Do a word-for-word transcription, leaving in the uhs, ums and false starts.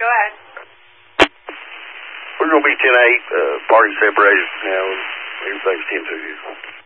Go ahead. We're going to be ten eight, uh, party separated now. Everything's ten two.